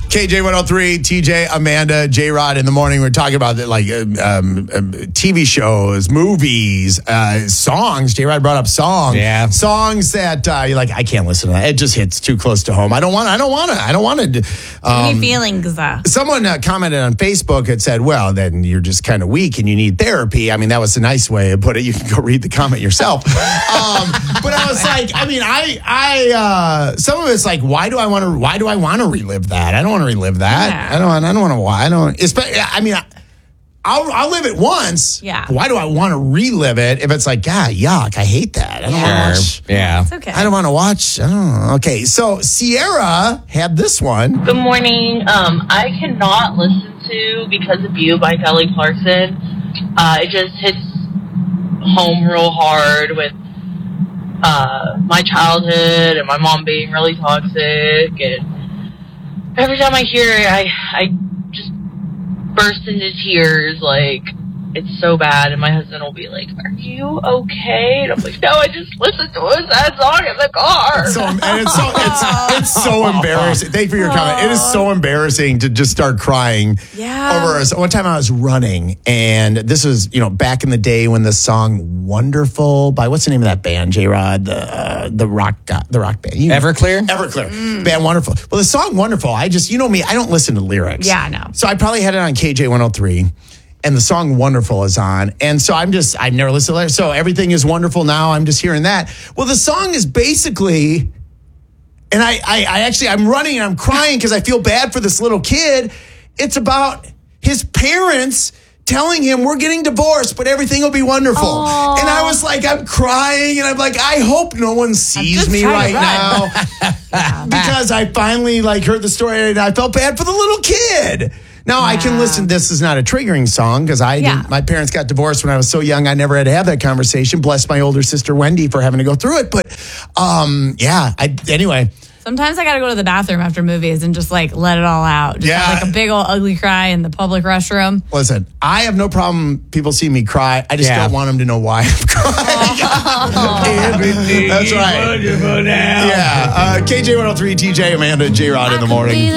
KJ 103, TJ, Amanda, J Rod in the morning. We're talking about TV shows, movies, songs. J Rod brought up songs. Yeah. Songs that you're like, I can't listen to that. It just hits too close to home. I don't want to. Any feelings? Someone commented on Facebook and said, well, then you're just kind of weak and you need therapy. I mean, that was a nice way to put it. You can go read the comment yourself. But I was like, I mean, I some of it's like, why do I want to relive that? I don't want to relive that. Yeah. I don't want to. Why? I don't. I mean, I'll live it once. Yeah. Why do I want to relive it if it's like, God, yuck, I hate that. I don't want to watch. Yeah. It's okay. I don't want to watch. I don't know. Okay, so Sierra had this one. Good morning. I cannot listen to Because of You by Kelly Clarkson. It just hits home real hard with my childhood and my mom being really toxic, and every time I hear it, I just burst into tears. Like, it's so bad, and my husband will be like, "Are you okay?" And I'm like, "No, I just listened to a sad song in the car." It's so embarrassing. Thank you for your comment. It is so embarrassing to just start crying. Yeah. Over one time I was running, and this was back in the day when the song "Wonderful" by what's the name of that band? J Rod, the rock band. Everclear? Everclear. Band Wonderful. Well, the song "Wonderful," I just me, I don't listen to lyrics. Yeah, I know. So I probably had it on KJ 103. And the song "Wonderful" is on. And so I've never listened to it. So everything is wonderful now. I'm just hearing that. Well, the song is basically, and I'm running and I'm crying because I feel bad for this little kid. It's about his parents telling him we're getting divorced, but everything will be wonderful. Aww. And I was like, I'm crying and I'm like, I hope no one sees me right now. Because I finally heard the story and I felt bad for the little kid. Now, I can listen. This is not a triggering song because my parents got divorced when I was so young. I never had to have that conversation. Bless my older sister, Wendy, for having to go through it. But, anyway. Sometimes I got to go to the bathroom after movies and just let it all out. Just have a big old ugly cry in the public restroom. Listen, I have no problem people see me cry. I just don't want them to know why I'm crying. Everything That's right. wonderful now. Yeah. KJ 103, TJ, Amanda, J Rod in the morning.